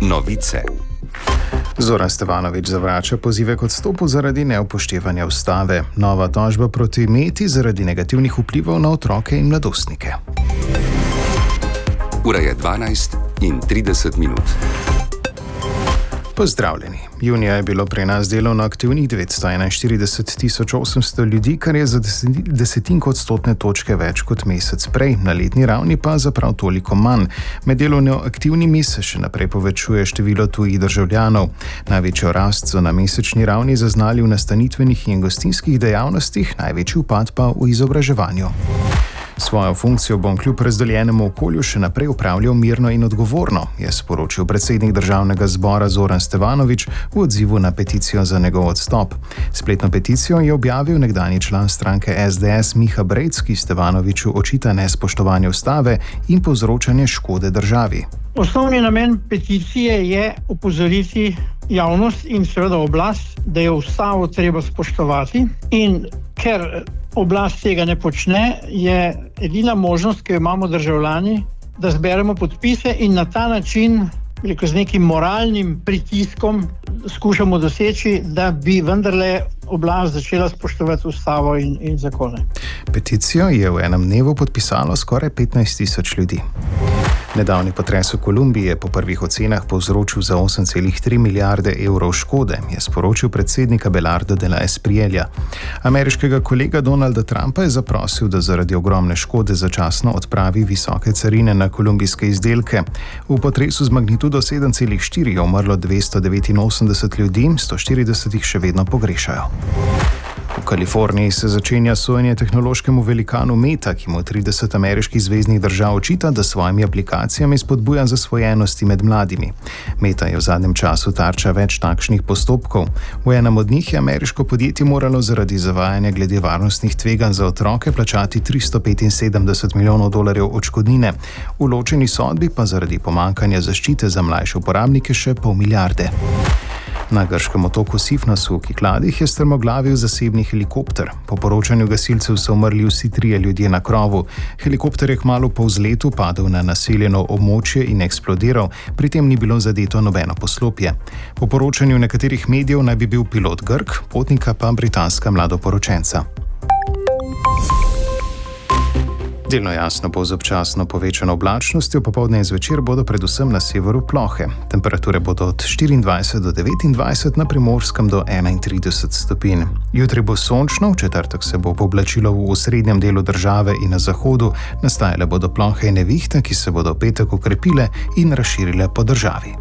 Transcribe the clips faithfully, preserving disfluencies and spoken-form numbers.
Novice. Zoran Stevanović zavrača pozive k odstopu zaradi neupoštevanja ustave. Nova tožba proti Meti zaradi negativnih vplivov na otroke in mladostnike. Ura je dvanajst in trideset minut. Pozdravljeni. Junija je bilo pri nas delovno aktivnih devetsto enainštirideset tisoč osemsto ljudi, kar je za desetinko odstotne točke več kot mesec prej, na letni ravni pa za prav toliko manj. Med delovno aktivnimi se še naprej povečuje število tujih državljanov. Največjo rast so na mesečni ravni zaznali v nastanitvenih in gostinskih dejavnostih, največji upad pa v izobraževanju. Svojo funkcijo bom kljub razdoljenemu okolju še naprej upravljal mirno in odgovorno, je sporočil predsednik državnega zbora Zoran Stevanović v odzivu na peticijo za njegov odstop. Spletno peticijo je objavil nekdanji član stranke S D S Miha Brejc, ki Stevanoviću očita nespoštovanje ustave in povzročanje škode državi. Osnovni namen peticije je opozoriti javnost in seveda oblast, da je ustavo treba spoštovati, in ker oblast tega ne počne, je edina možnost, ki jo imamo državljani, da zberemo podpise in na ta način, rekel, z nekim moralnim pritiskom skušamo doseči, da bi vendarle oblast začela spoštovati ustavo in, in zakone. Peticijo je v enem dnevu podpisalo skoraj petnajst tisoč ljudi. Nedavni potres v Kolumbiji je po prvih ocenah povzročil za osem celih tri milijarde evrov škode, je sporočil predsednik Abelardo de la Espriella. Ameriškega kolega Donalda Trumpa je zaprosil, da zaradi ogromne škode začasno odpravi visoke carine na kolumbijske izdelke. V potresu z magnitudo sedem celih štiri je umrlo dvesto devetinosemdeset ljudi, sto štirideset jih še vedno pogrešajo. V Kaliforniji se začenja sojenje tehnološkemu velikanu Meta, ki mu trideset ameriških zveznih držav očita, da s svojimi aplikacijami spodbuja zasvojenosti med mladimi. Meta je v zadnjem času tarča več takšnih postopkov. V enem od njih je ameriško podjetje moralo zaradi zavajanja glede varnostnih tveganj za otroke plačati tristo petinsedemdeset milijonov dolarjev odškodnine. V ločeni sodbi pa zaradi pomanjkanja zaščite za mlajše uporabnike še pol milijarde. Na grškem otoku Sifnosu v Kikladih je strmoglavil zasebni helikopter. Po poročanju gasilcev so umrli vsi trije ljudje na krovu. Helikopter je kmalu po vzletu padel na naseljeno območje in eksplodiral, pri tem ni bilo zadeto nobeno poslopje. Po poročanju nekaterih medijev naj bi bil pilot Grk, potnika pa britanska mladoporočenca. Delno jasno bo z občasno povečano oblačnostjo, popoldne in zvečer bodo predvsem na severu plohe. Temperature bodo od štiriindvajset do devetindvajset, na Primorskem do enaintrideset stopinj. Jutri bo sončno, v četrtek se bo pooblačilo v osrednjem delu države in na zahodu, nastajale bodo plohe in nevihte, ki se bodo v petek okrepile in razširile po državi.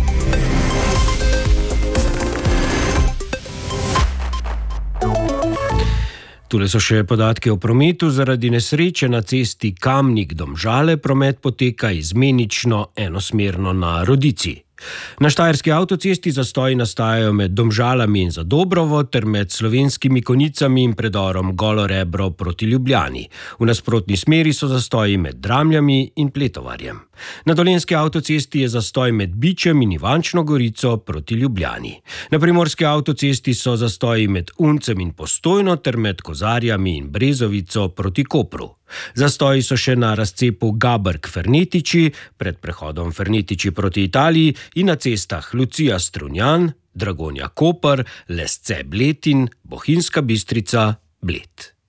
Tule so še podatki o prometu. Zaradi nesreče na cesti Kamnik-Domžale promet poteka izmenično enosmerno na Rodici. Na štajerski avtocesti zastoji nastajajo med Domžalami in Zadobrovo ter med Slovenskimi Konjicami in predorom Golo Rebro proti Ljubljani. V nasprotni smeri so zastoji med Dramljami in Pletovarjem. Na dolenjski avtocesti je zastoj med Bičem in Ivančno Gorico proti Ljubljani. Na primorski avtocesti so zastoji med Uncem in Postojno ter med Kozarjami in Brezovico proti Kopru. Zastoji so še na razcepu Gabrk-Fernetiči, pred prehodom Fernetiči proti Italiji in na cestah Lucija-Strunjan, Dragonja-Koper, Lesce-Bletin, Bohinjska Bistrica-Bled.